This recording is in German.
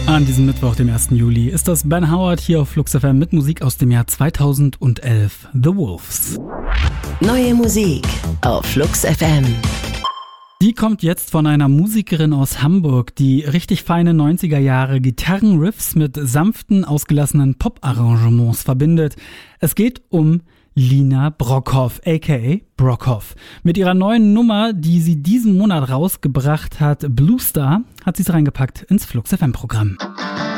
An diesem Mittwoch, dem 1. Juli, ist das Ben Howard hier auf Flux FM mit Musik aus dem Jahr 2011, The Wolves. Neue Musik auf Flux FM. Die kommt jetzt von einer Musikerin aus Hamburg, die richtig feine 90er Jahre Gitarrenriffs mit sanften, ausgelassenen Pop-Arrangements verbindet. Es geht um Lina Brockhoff, aka Brockhoff. Mit ihrer neuen Nummer, die sie diesen Monat rausgebracht hat, Blue Star, hat sie es reingepackt ins Flux FM Programm.